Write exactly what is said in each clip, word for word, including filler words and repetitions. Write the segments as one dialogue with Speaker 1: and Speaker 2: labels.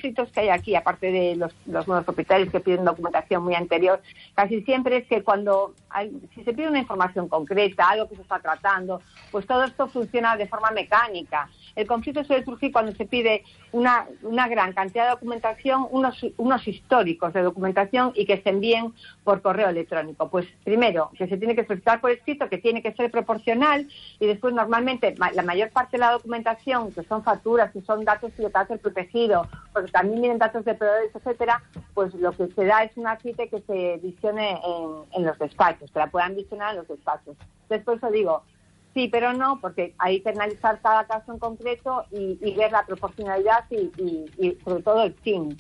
Speaker 1: conflictos que hay aquí, aparte de los, los nuevos propietarios que piden documentación muy anterior, casi siempre es que cuando hay, si se pide una información concreta, algo que se está tratando, pues todo esto funciona de forma mecánica. El conflicto suele surgir cuando se pide una, una gran cantidad de documentación, unos, unos históricos de documentación y que se envíen por correo electrónico. Pues primero, que se tiene que solicitar por escrito, que tiene que ser proporcional, y después normalmente la mayor parte de la documentación, que son facturas, que son datos de carácter protegido, porque también vienen datos de proveedores, etcétera, pues lo que se da es una cita que se visione en, en los despachos, que la puedan visionar en los despachos. Después os digo, sí, pero no, porque hay que analizar cada caso en concreto y, y ver la proporcionalidad y, y, y sobre todo el fin.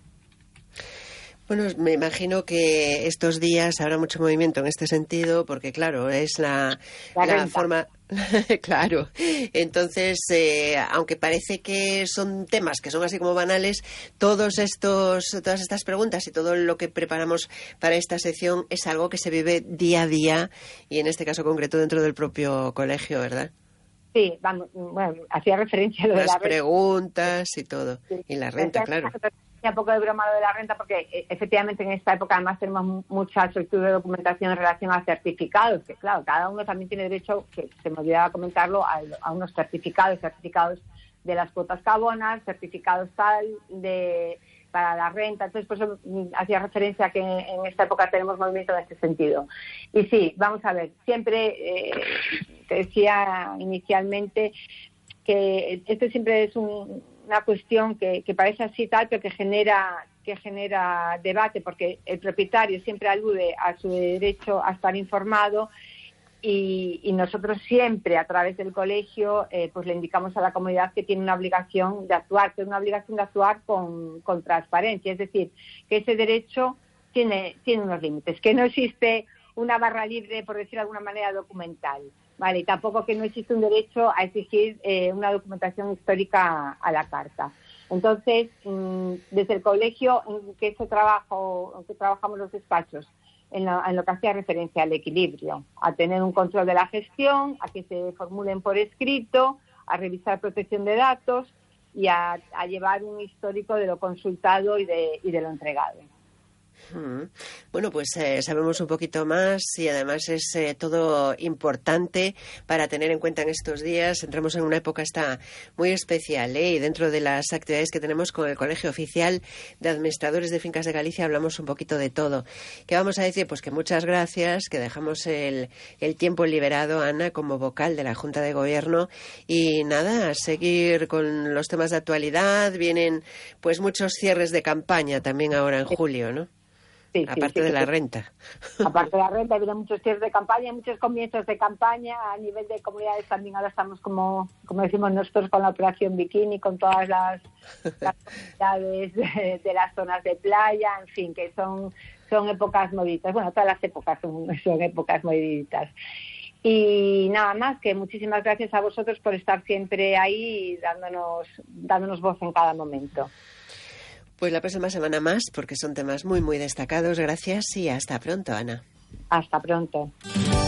Speaker 2: Bueno, me imagino que estos días habrá mucho movimiento en este sentido, porque claro, es la,
Speaker 1: la,
Speaker 2: la forma... Claro, entonces, eh, aunque parece que son temas que son así como banales, todos estos, todas estas preguntas y todo lo que preparamos para esta sección es algo que se vive día a día y en este caso concreto dentro del propio colegio, ¿verdad?
Speaker 1: Sí, vamos, bueno, hacía referencia a lo
Speaker 2: Las
Speaker 1: de la
Speaker 2: preguntas y todo, sí. Y la renta, claro.
Speaker 1: Un poco de broma lo de la renta porque efectivamente en esta época además tenemos mucha estructura de documentación en relación a certificados, que claro, cada uno también tiene derecho, que se me olvidaba comentarlo, a, a unos certificados, certificados de las cuotas cabonas, certificados tal de para la renta. Entonces, por eso hacía referencia a que en esta época tenemos movimiento en este sentido. Y sí, vamos a ver, siempre eh, te decía inicialmente que esto siempre es un, una cuestión que, que parece así tal, pero que genera que genera debate, porque el propietario siempre alude a su derecho a estar informado y, y nosotros siempre a través del colegio eh, pues le indicamos a la comunidad que tiene una obligación de actuar, que es una obligación de actuar con, con transparencia, es decir, que ese derecho tiene, tiene unos límites, que no existe una barra libre, por decir de alguna manera, documental. Vale, y tampoco que no existe un derecho a exigir eh, una documentación histórica a la carta. Entonces, mmm, desde el colegio, en que ese trabajo, en que trabajamos los despachos, en lo, en lo que hacía referencia al equilibrio, a tener un control de la gestión, a que se formulen por escrito, a revisar protección de datos y a, a llevar un histórico de lo consultado y de, y de lo entregado.
Speaker 2: Bueno, pues eh, sabemos un poquito más y además es eh, todo importante para tener en cuenta en estos días. Entramos en una época esta muy especial, ¿eh? Y dentro de las actividades que tenemos con el Colegio Oficial de Administradores de Fincas de Galicia hablamos un poquito de todo. ¿Qué vamos a decir? Pues que muchas gracias, que dejamos el, el tiempo liberado, Ana, como vocal de la Junta de Gobierno y nada, a seguir con los temas de actualidad. Vienen pues muchos cierres de campaña también ahora en julio, ¿no?
Speaker 1: Sí,
Speaker 2: aparte
Speaker 1: sí, sí,
Speaker 2: de la
Speaker 1: sí.
Speaker 2: renta.
Speaker 1: Aparte de la renta, vienen muchos cierres de campaña, muchos comienzos de campaña. A nivel de comunidades también ahora estamos, como como decimos nosotros, con la operación Bikini, con todas las, las comunidades de, de las zonas de playa, en fin, que son, son épocas moviditas. Bueno, todas las épocas son, son épocas moviditas. Y nada más, que muchísimas gracias a vosotros por estar siempre ahí dándonos, dándonos voz en cada momento.
Speaker 2: Pues la próxima semana más, porque son temas muy, muy destacados. Gracias y hasta pronto, Ana.
Speaker 1: Hasta pronto.